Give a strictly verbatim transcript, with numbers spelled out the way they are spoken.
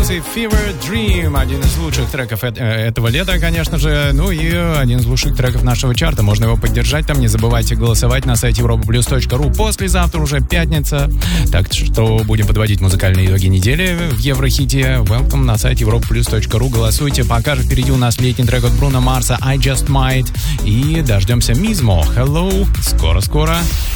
Lucy, Fever Dream. Один из лучших треков этого лета, конечно же. Ну и один из лучших треков нашего чарта. Можно его поддержать там. Не забывайте голосовать на сайте европа плюс точка ру. Послезавтра уже пятница. Так что будем подводить музыкальные итоги недели в Еврохите. Welcome на сайте европа плюс точка ру. Голосуйте. Пока же впереди у нас летний трек от Бруно Марса I Just Might. И дождемся Мизмо. Hello. Скоро-скоро.